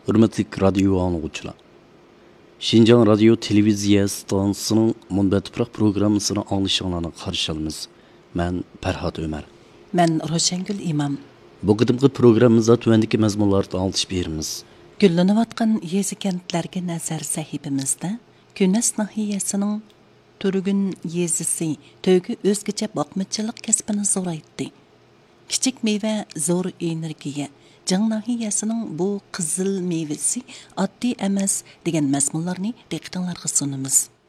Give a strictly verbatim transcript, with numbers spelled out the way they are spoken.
Hürmetli radyo anlıqçılar. Şinjan Radyo Televiziya stansiyasının Munbetipraq programmasını anlaşılanlarını qarşı alımız. Ben Ferhat Ömer. Ben Roşengül İmam. Bu qıdımqı programımızda tüvendiki məzmunlarda anlatış berimiz. Güllanıvatqan yezi kentlerge nazar sahibimizde Künes nahiyesinin Türgün yezisi tögü özgüce bakmacılık kesbini zoraytdı. Kiçik meyve zor energiya. Can nahiyesinin bu qızıl meyvesi addi emas degan mazmunlarni diqqətinizlərə sunumuz.